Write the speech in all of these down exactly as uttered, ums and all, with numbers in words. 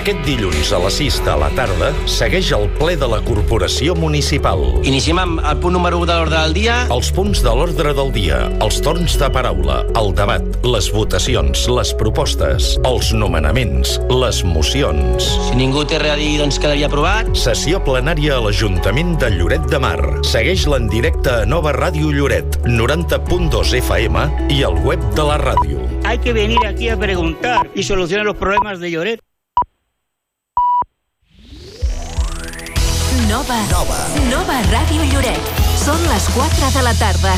Aquest dilluns a les sis de la tarda segueix el ple de la Corporació Municipal. Iniciem amb el punt número u de l'ordre del dia. Els punts de l'ordre del dia, els torns de paraula, el debat, les votacions, les propostes, els nomenaments, les mocions. Si ningú té res a dir, doncs quedaria aprovat. Sessió plenària a l'Ajuntament de Lloret de Mar. Segueix-la en directe a Nova Ràdio Lloret, noranta punt dos F M i al web de la ràdio. Hay que venir aquí a preguntar y solucionar los problemas de Lloret. Nova, Nova, Nova Ràdio Lloret. Són les quatre de la tarda.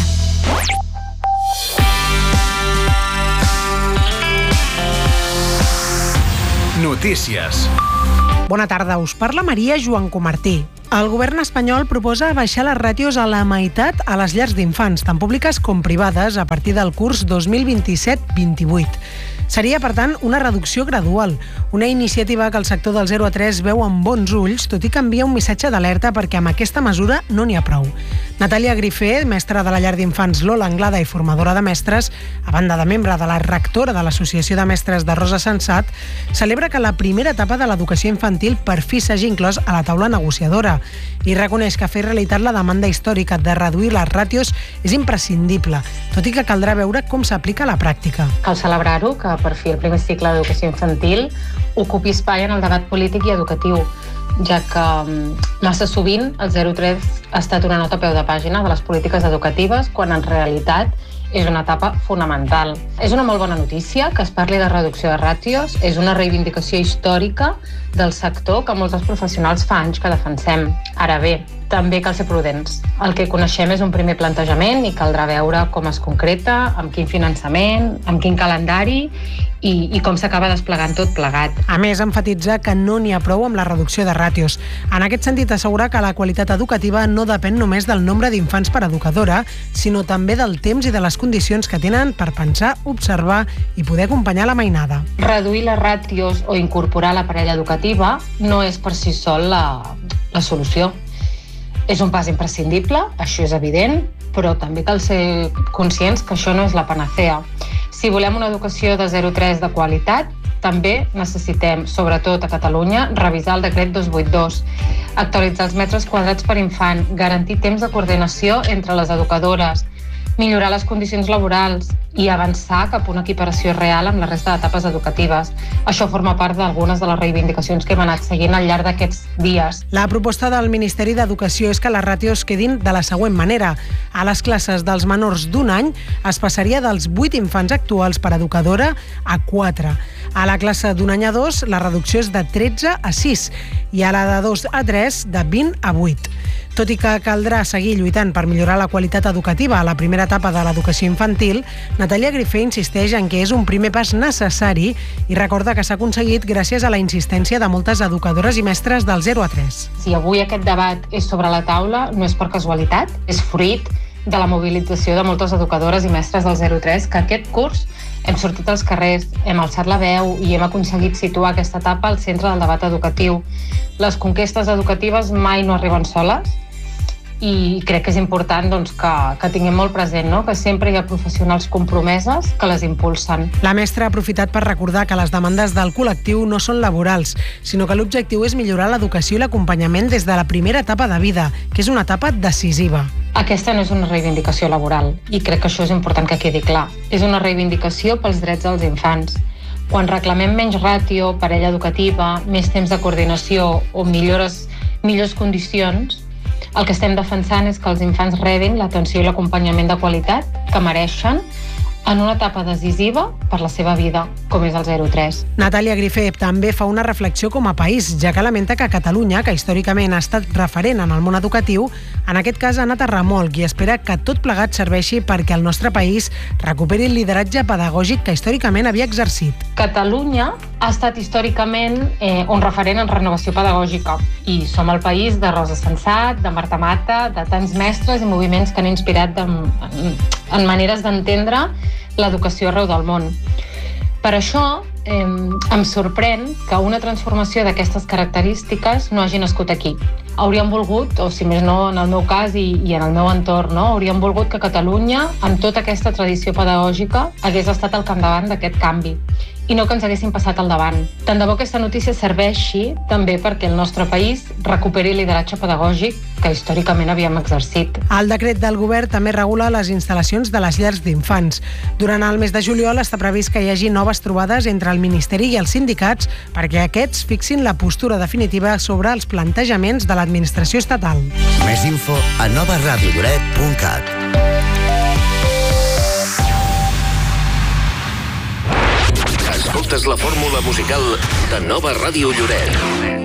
Notícies. Bona tarda, us parla Maria Joan Comartí. El govern espanyol proposa baixar les ràtios a la meitat a les llars d'infants, tant públiques com privades, a partir del curs dos mil vint-i-set vint-i-vuit. Seria, per tant, una reducció gradual, una iniciativa que el sector del zero a tres veu amb bons ulls, tot i que envia un missatge d'alerta perquè amb aquesta mesura no n'hi ha prou. Natàlia Grifé, mestra de la llar d'infants Lola Anglada i formadora de mestres, a banda de membre de la rectora de l'Associació de Mestres de Rosa Sensat, celebra que la primera etapa de l'educació infantil per fi s'hagi inclòs a la taula negociadora i reconeix que fer realitat la demanda històrica de reduir les ràtios és imprescindible, tot i que caldrà veure com s'aplica a la pràctica. Cal celebrar-ho, que per fi el primer cicle d'educació infantil ocupi espai en el debat polític i educatiu, ja que massa sovint el zero tres ha estat una nota a peu de pàgina de les polítiques educatives, quan en realitat és una etapa fonamental. És una molt bona notícia que es parli de reducció de ràtios, és una reivindicació històrica del sector que molts dels professionals fa anys que defensem. Ara bé, també cal ser prudents. El que coneixem és un primer plantejament i caldrà veure com es concreta, amb quin finançament, amb quin calendari i, i com s'acaba desplegant tot plegat. A més, emfatitza que no n'hi ha prou amb la reducció de ràtios. En aquest sentit, assegura que la qualitat educativa no depèn només del nombre d'infants per educadora, sinó també del temps i de les condicions que tenen per pensar, observar i poder acompanyar la mainada. Reduir les ràtios o incorporar la parella educativa no és per si sol la, la solució. És un pas imprescindible, això és evident, però també cal ser conscients que això no és la panacea. Si volem una educació de zero tres de qualitat, també necessitem, sobretot a Catalunya, revisar el decret dos cents vuitanta dos, actualitzar els metres quadrats per infant, garantir temps de coordinació entre les educadores, millorar les condicions laborals i avançar cap a una equiparació real amb la resta d'etapes educatives. Això forma part d'algunes de les reivindicacions que hem anat seguint al llarg d'aquests dies. La proposta del Ministeri d'Educació és que les ràtios quedin de la següent manera. A les classes dels menors d'un any es passaria dels vuit infants actuals per educadora a quatre. A la classe d'un any a dos la reducció és de tretze a sis i a la de dos a tres de vint a vuit. Tot i que caldrà seguir lluitant per millorar la qualitat educativa a la primera etapa de l'educació infantil, Natàlia Grifé insisteix en que és un primer pas necessari i recorda que s'ha aconseguit gràcies a la insistència de moltes educadores i mestres del zero a tres. Si avui aquest debat és sobre la taula, no és per casualitat, és fruit de la mobilització de moltes educadores i mestres del zero tres que aquest curs hem sortit als carrers, hem alçat la veu i hem aconseguit situar aquesta etapa al centre del debat educatiu. Les conquestes educatives mai no arriben soles, i crec que és important doncs, que, que tinguem molt present, no? Que sempre hi ha professionals compromeses que les impulsen. La mestra ha aprofitat per recordar que les demandes del col·lectiu no són laborals, sinó que l'objectiu és millorar l'educació i l'acompanyament des de la primera etapa de vida, que és una etapa decisiva. Aquesta no és una reivindicació laboral i crec que això és important que quedi clar. És una reivindicació pels drets dels infants. Quan reclamem menys ràtio, parella educativa, més temps de coordinació o millores, millors condicions, el que estem defensant és que els infants rebin l'atenció i l'acompanyament de qualitat que mereixen en una etapa decisiva per la seva vida, com és el zero tres. Natàlia Grifé també fa una reflexió com a país, ja que lamenta que Catalunya, que històricament ha estat referent en el món educatiu, en aquest cas ha anat a remolc i espera que tot plegat serveixi perquè el nostre país recuperi el lideratge pedagògic que històricament havia exercit. Catalunya ha estat històricament eh, un referent en renovació pedagògica i som el país de Rosa Sensat, de Marta Mata, de tants mestres i moviments que han inspirat de, en, en maneres d'entendre l'educació arreu del món. Per això eh, em sorprèn que una transformació d'aquestes característiques no hagi nascut aquí. Hauríem volgut, o si més no en el meu cas i, i en el meu entorn, no? hauríem volgut que Catalunya, amb tota aquesta tradició pedagògica, hagués estat al capdavant d'aquest canvi. i no que ens haguessin passat al davant. Tant de bo aquesta notícia serveixi també perquè el nostre país recuperi el lideratge pedagògic que històricament havíem exercit. El decret del govern també regula les instal·lacions de les llars d'infants. Durant el mes de juliol està previst que hi hagi noves trobades entre el Ministeri i els sindicats perquè aquests fixin la postura definitiva sobre els plantejaments de l'administració estatal. Més info a nova ràdio lloret punt cat. Escoltes la fórmula musical de Nova Ràdio Lloret.